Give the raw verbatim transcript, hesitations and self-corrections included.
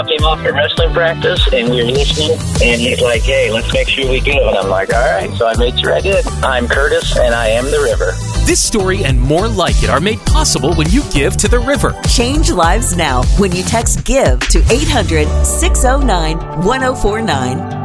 Came off at wrestling practice, and we were listening, and he's like, hey, let's make sure we give. And I'm like, all right. So I made sure I did. I'm Curtis, and I am the river. This story and more like it are made possible when you give to the river. Change lives now when you text GIVE to eight hundred, six oh nine, one oh four nine.